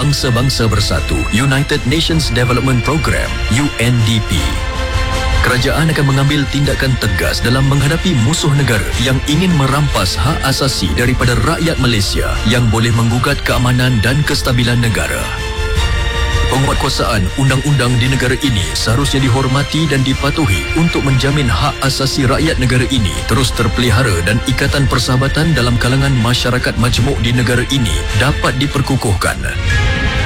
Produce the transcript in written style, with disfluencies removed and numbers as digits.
Bangsa-Bangsa Bersatu United Nations Development Programme UNDP. Kerajaan akan mengambil tindakan tegas dalam menghadapi musuh negara yang ingin merampas hak asasi daripada rakyat Malaysia yang boleh menggugat keamanan dan kestabilan negara. Penguatkuasaan undang-undang di negara ini seharusnya dihormati dan dipatuhi untuk menjamin hak asasi rakyat negara ini terus terpelihara dan ikatan persahabatan dalam kalangan masyarakat majmuk di negara ini dapat diperkukuhkan.